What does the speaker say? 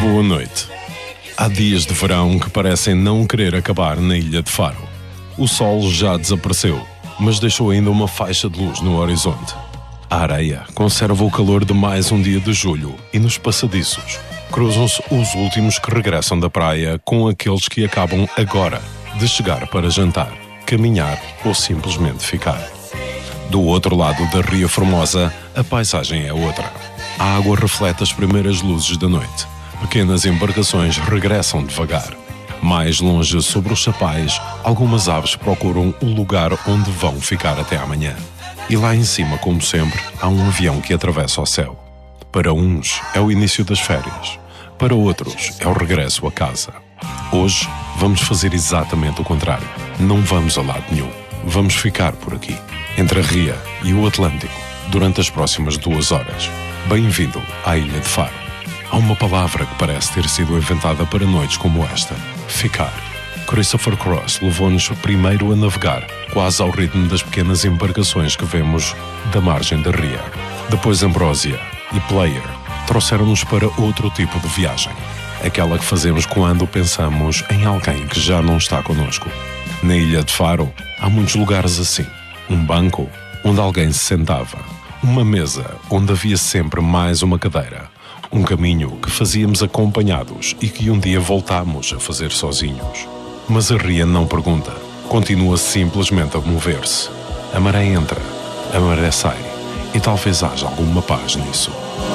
Boa noite. Há dias de verão que parecem não querer acabar na ilha de Faro. O sol já desapareceu, mas deixou ainda uma faixa de luz no horizonte. A areia conserva o calor de mais um dia de julho e nos passadiços cruzam-se os últimos que regressam da praia com aqueles que acabam agora de chegar para jantar, caminhar ou simplesmente ficar. Do outro lado da Ria Formosa, a paisagem é outra. A água reflete as primeiras luzes da noite. Pequenas embarcações regressam devagar. Mais longe, sobre os chapais, algumas aves procuram o lugar onde vão ficar até amanhã. E lá em cima, como sempre, há um avião que atravessa o céu. Para uns, é o início das férias. Para outros, é o regresso a casa. Hoje, vamos fazer exatamente o contrário. Não vamos a lado nenhum. Vamos ficar por aqui, entre a Ria e o Atlântico, durante as próximas 2 horas. Bem-vindo à Ilha de Faro. Há uma palavra que parece ter sido inventada para noites como esta: ficar. Christopher Cross levou-nos primeiro a navegar, quase ao ritmo das pequenas embarcações que vemos da margem da Ria. Depois Ambrosia e Player trouxeram-nos para outro tipo de viagem, aquela que fazemos quando pensamos em alguém que já não está connosco. Na Ilha de Faro há muitos lugares assim. Um banco onde alguém se sentava, uma mesa onde havia sempre mais uma cadeira, um caminho que fazíamos acompanhados e que um dia voltámos a fazer sozinhos. Mas a Ria não pergunta, continua simplesmente a mover-se. A maré entra, a maré sai, e talvez haja alguma paz nisso.